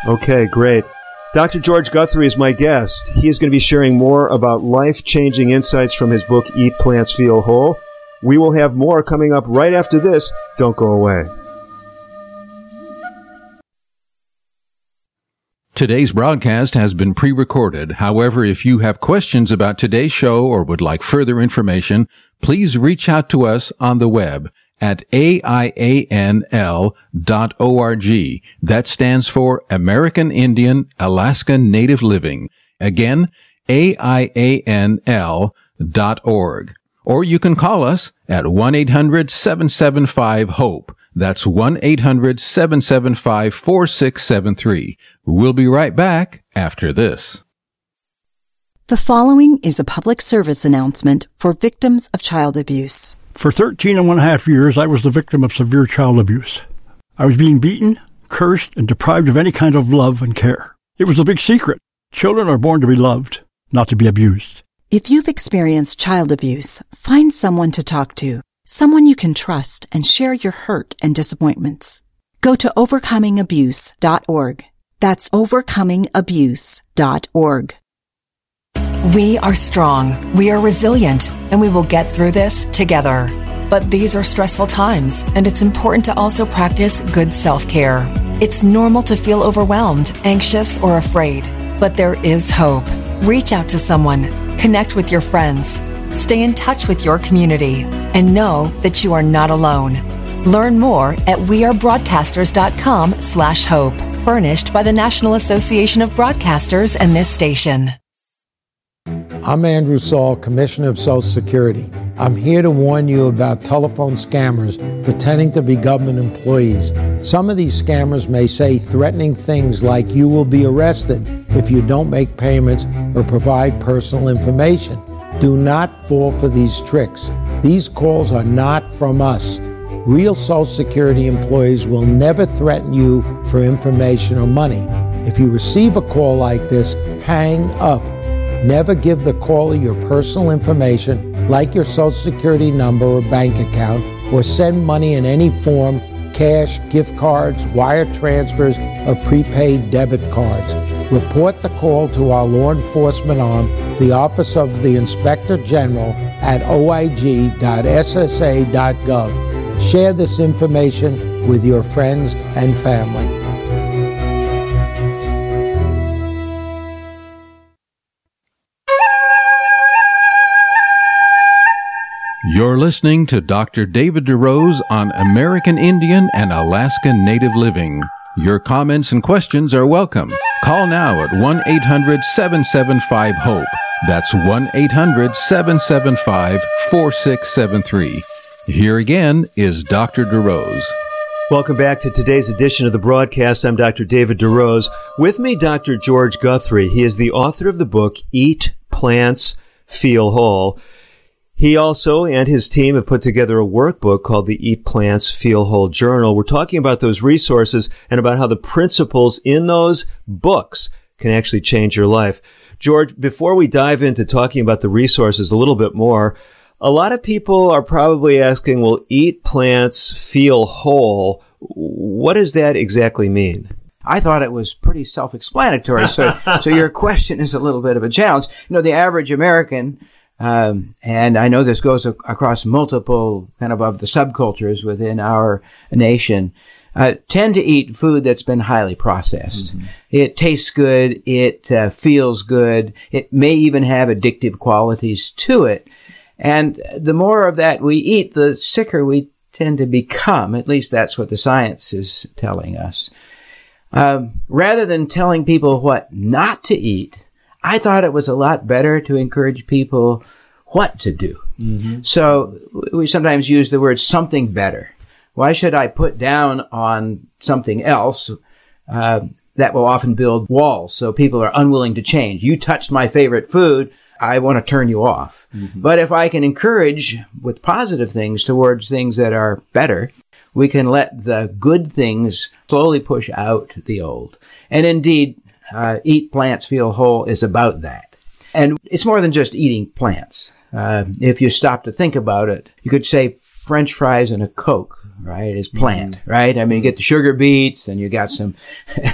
Okay, great. Dr. George Guthrie is my guest. He is going to be sharing more about life-changing insights from his book, Eat Plants, Feel Whole. We will have more coming up right after this. Don't go away. Today's broadcast has been pre-recorded. However, if you have questions about today's show or would like further information, please reach out to us on the web at AIANL.org. That stands for American Indian Alaska Native Living. Again, AIANL.org. Or you can call us at 1-800-775-HOPE. That's 1-800-775-4673. We'll be right back after this. The following is a public service announcement for victims of child abuse. For 13 and 1/2 years, I was the victim of severe child abuse. I was being beaten, cursed, and deprived of any kind of love and care. It was a big secret. Children are born to be loved, not to be abused. If you've experienced child abuse, find someone to talk to, someone you can trust and share your hurt and disappointments. Go to overcomingabuse.org. That's overcomingabuse.org. We are strong, we are resilient, and we will get through this together. But these are stressful times, and it's important to also practice good self-care. It's normal to feel overwhelmed, anxious, or afraid, but there is hope. Reach out to someone, connect with your friends, stay in touch with your community, and know that you are not alone. Learn more at wearebroadcasters.com/hope, furnished by the National Association of Broadcasters and this station. I'm Andrew Saul, Commissioner of Social Security. I'm here to warn you about telephone scammers pretending to be government employees. Some of these scammers may say threatening things like you will be arrested if you don't make payments or provide personal information. Do not fall for these tricks. These calls are not from us. Real Social Security employees will never threaten you for information or money. If you receive a call like this, hang up. Never give the caller your personal information, like your Social Security number or bank account, or send money in any form, cash, gift cards, wire transfers, or prepaid debit cards. Report the call to our law enforcement arm, the Office of the Inspector General, at oig.ssa.gov. Share this information with your friends and family. You're listening to Dr. David DeRose on American Indian and Alaska Native Living. Your comments and questions are welcome. Call now at 1-800-775-HOPE. That's 1-800-775-4673. Here again is Dr. DeRose. Welcome back to today's edition of the broadcast. I'm Dr. David DeRose. With me, Dr. George Guthrie. He is the author of the book, Eat Plants, Feel Whole. He also and his team have put together a workbook called the Eat Plants, Feel Whole Journal. We're talking about those resources and about how the principles in those books can actually change your life. George, before we dive into talking about the resources a little bit more, a lot of people are probably asking, well, eat plants, feel whole. What does that exactly mean? I thought it was pretty self-explanatory. So your question is a little bit of a challenge. You know, the average American, and I know this goes across multiple kind of the subcultures within our nation, tend to eat food that's been highly processed. Mm-hmm. It tastes good. It feels good. It may even have addictive qualities to it. And the more of that we eat, the sicker we tend to become. At least that's what the science is telling us. Rather than telling people what not to eat, I thought it was a lot better to encourage people what to do. Mm-hmm. So we sometimes use the word something better. Why should I put down on something else that will often build walls so people are unwilling to change? You touched my favorite food. I want to turn you off. Mm-hmm. But if I can encourage with positive things towards things that are better, we can let the good things slowly push out the old. And indeed, Eat Plants, Feel Whole is about that. And it's more than just eating plants. If you stop to think about it, you could say French fries and a Coke, right, is plant, right? I mean, you get the sugar beets and you got some